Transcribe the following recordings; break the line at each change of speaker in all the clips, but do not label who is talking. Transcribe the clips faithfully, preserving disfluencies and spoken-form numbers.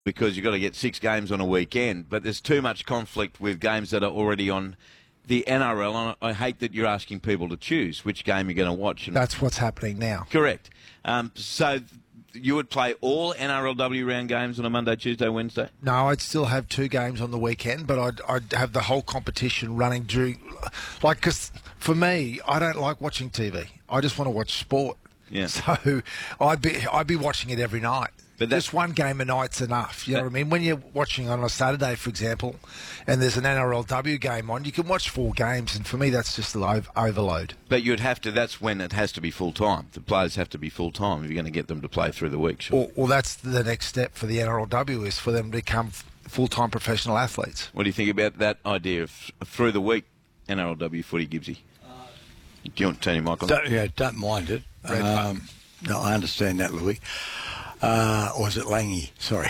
because you've got to get six games on a weekend, but there's too much conflict with games that are already on the N R L, and I hate that you're asking people to choose which game you're going to watch. And
That's what's happening now.
correct. Um, so you would play all N R L W round games on a Monday, Tuesday, Wednesday?
No, I'd still have two games on the weekend, but I'd, I'd have the whole competition running during... Like, because for me, I don't like watching T V. I just want to watch sport.
Yeah.
So I'd be I'd be watching it every night.
But that's-
just one game a night's enough. You know what I mean? When you're watching on a Saturday, for example, and there's an N R L W game on, you can watch four games, and for me, that's just an ov- overload.
But you'd have to, that's when it has to be full-time. The players have to be full-time if you're going to get them to play through the week. Sure.
Well, well, that's the next step for the N R L W is for them to become f- full-time professional athletes.
What do you think about that idea of through the week N R L W footy, Gibbsy? Do you want to turn your mic on?
Don't, yeah, don't mind it. Um, no, I understand that, Louis. Uh, or is it Langy? Sorry.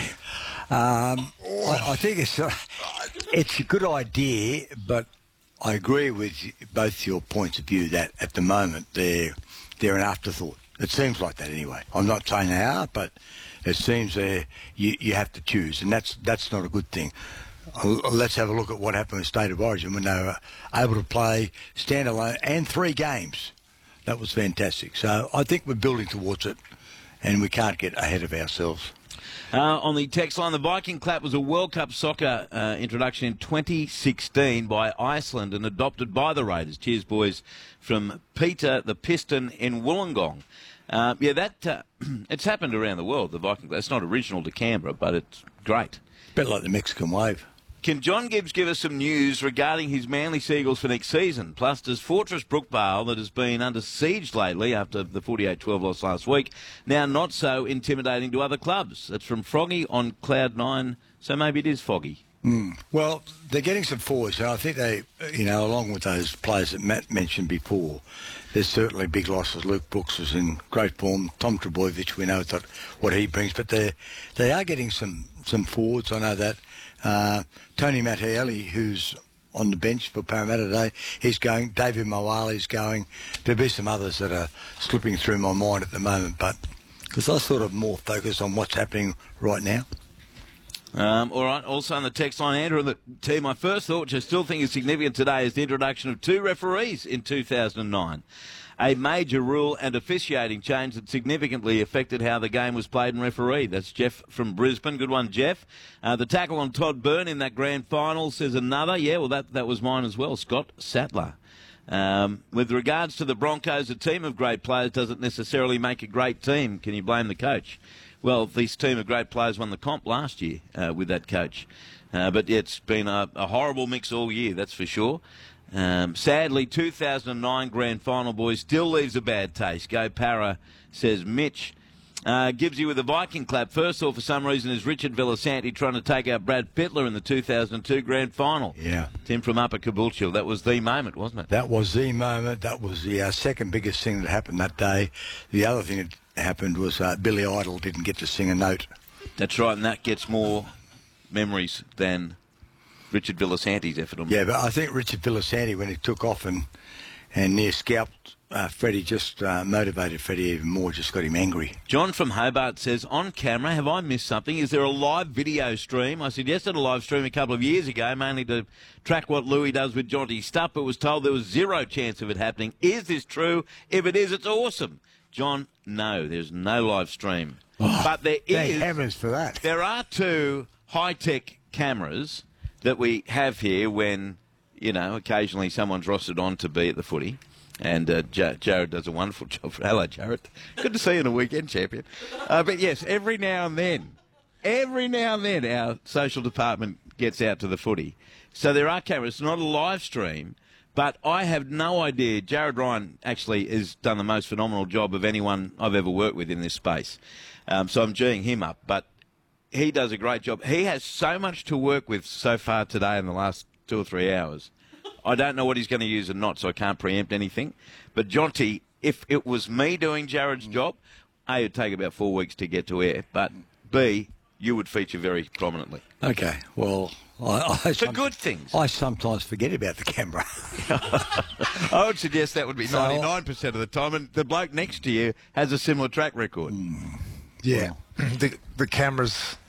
Um, I, I think it's a, it's a good idea, but I agree with both your points of view that at the moment they're they're an afterthought. It seems like that anyway. I'm not saying they are, but it seems they you you have to choose, and that's that's not a good thing. Let's have a look at what happened with State of Origin when they were able to play standalone and three games. That was fantastic. So I think we're building towards it, and we can't get ahead of ourselves.
Uh, on the text line, the Viking clap was a World Cup soccer uh, introduction in twenty sixteen by Iceland and adopted by the Raiders. Cheers, boys, from Peter the Piston in Wollongong. Uh, yeah, that uh, it's happened around the world, the Viking clap. It's not original to Canberra, but it's great.
Bit like the Mexican wave.
Can John Gibbs give us some news regarding his Manly Seagulls for next season? Plus, does Fortress Brookvale, that has been under siege lately after the forty-eight twelve loss last week, now not so intimidating to other clubs? That's from Froggy on Cloud nine, so maybe it is foggy.
Mm. Well, they're getting some forwards, and I think they, you know, along with those players that Matt mentioned before, there's certainly big losses. Luke Brooks is in great form. Tom Trebojevic, we know that, what he brings, but they they are getting some, some forwards, I know that. Uh, Tony Mattielli, who's on the bench for Parramatta today, he's going. David Moali's going. There'll be some others that are slipping through my mind at the moment, but because I sort of more focused on what's happening right now.
Um, all right, also on the text line, Andrew and the team, my first thought, which I still think is significant today, is the introduction of two referees in two thousand nine. A major rule and officiating change that significantly affected how the game was played and refereed. That's Jeff from Brisbane. Good one, Jeff. Uh, the tackle on Todd Byrne in that grand final, says another. Yeah, well, that, that was mine as well, Scott Sattler. Um, with regards to the Broncos, a team of great players doesn't necessarily make a great team. Can you blame the coach? Well, this team of great players won the comp last year uh, with that coach. Uh, but it's been a, a horrible mix all year, that's for sure. Um, sadly, two thousand nine grand final, boys, still leaves a bad taste. Go Para, says Mitch. Uh, gives you with a Viking clap. First off, for some reason, is Richard Villasanti trying to take out Brad Fittler in the two thousand two grand final.
Yeah.
Tim from Upper Caboolture. That was the moment, wasn't it?
That was the moment. That was the uh, second biggest thing that happened that day. The other thing that happened was uh, Billy Idol didn't get to sing a note.
That's right, and that gets more memories than Richard Villasanti's effort on.
Yeah, but I think Richard Villasanti, when he took off and and near scalped uh, Freddie, just uh, motivated Freddie even more, just got him angry.
John from Hobart says, on camera, have I missed something? Is there a live video stream? I suggested a live stream a couple of years ago, mainly to track what Louis does with Jonty Stuff, but was told there was zero chance of it happening. Is this true? If it is, it's awesome. John, no, there's no live stream.
Oh,
but there
thank
is.
heavens for that.
There are two high-tech cameras that we have here when, you know, occasionally someone's rostered on to be at the footy. And uh, J- Jared does a wonderful job. Hello, Jared. Good to see you in a weekend, champion. Uh, but, yes, every now and then, every now and then our social department gets out to the footy. So there are cameras. It's not a live stream, but I have no idea. Jared Ryan actually has done the most phenomenal job of anyone I've ever worked with in this space. Um, so I'm G'ing him up. But he does a great job. He has so much to work with so far today in the last two or three hours. I don't know what he's going to use or not, so I can't preempt anything. But Jonty, if it was me doing Jared's job, A, it would take about four weeks to get to air, but B, you would feature very prominently.
Okay, well, I, I
For good things.
I sometimes forget about the camera.
I would suggest that would be
So-
ninety-nine percent of the time, and the bloke next to you has a similar track record.
Yeah. the the cameras